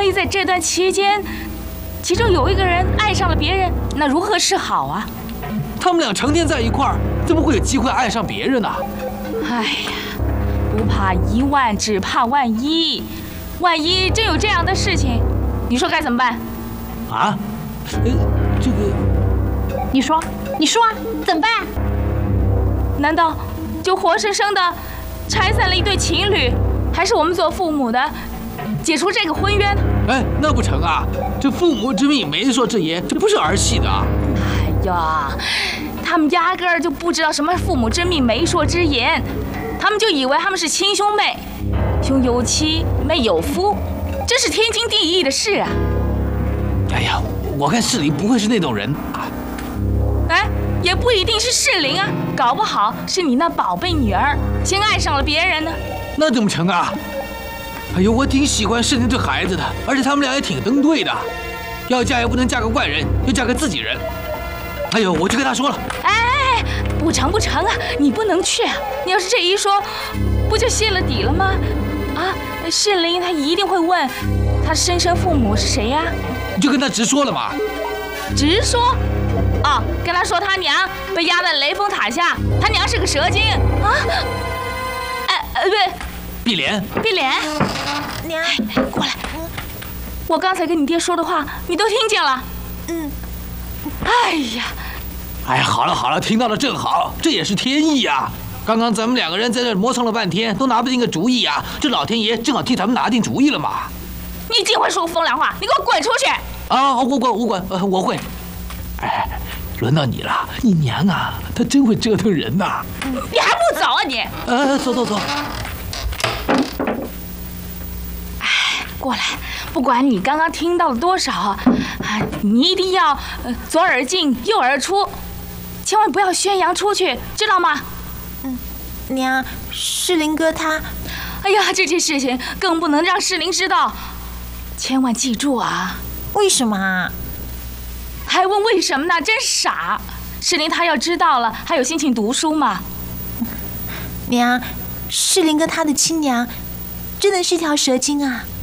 万一在这段期间，其中有一个人爱上了别人，那如何是好啊？ 他们俩成天在一块儿，怎么会有机会爱上别人呢？ 哎呀，不怕1万，只怕万一。万一真有这样的事情，你说该怎么办？ 啊？这个， 你说啊，怎么办？ 难道就活生生的拆散了一对情侣，还是我们做父母的解除这个婚约呢？ 哎，那不成啊！这父母之命，媒妁之言，这不是儿戏的啊！ 哎呀，他们压根儿就不知道什么父母之命、媒妁之言，他们就以为他们是亲兄妹，兄有妻，妹有夫，这是天经地义的事啊！ 哎呀，我看世林不会是那种人啊！ 哎，也不一定是世林啊，搞不好是你那宝贝女儿先爱上了别人呢。 那怎么成啊？哎呦，我挺喜欢世林这孩子的，而且他们俩也挺登对的。要嫁也不能嫁个外人，要嫁个自己人。哎呦，我就跟他说了。 哎，不成啊，你不能去啊！你要是这一说，不就泄了底了吗？啊，世林他一定会问，他生身父母是谁呀？ 你就跟他直说了嘛。 直说？哦，跟他说他娘被压在雷峰塔下，他娘是个蛇精啊！对， 碧莲， 娘， 过来，我刚才跟你爹说的话，你都听见了。哎呀， 哎，好了，听到了正好，这也是天意啊！刚刚咱们2个人在这磨蹭了半天，都拿不定个主意啊！这老天爷正好替咱们拿定主意了嘛！ 你净会说风凉话，你给我滚出去！ 啊，我滚，我会。哎，轮到你了，你娘啊，她真会折腾人呐！ 你还不走啊你？ 走。 哎，过来，不管你刚刚听到了多少啊，你一定要左耳进右耳出，千万不要宣扬出去，知道吗？ 娘，世林哥他…… 哎呀，这件事情更不能让世林知道，千万记住啊！ 为什么啊？ 还问为什么呢？真傻！世林他要知道了，还有心情读书吗？ 娘，世林哥他的亲娘真的是条蛇精啊！